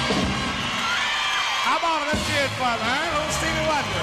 How about it? Let's hear it for him, huh? Old Stevie Wonder.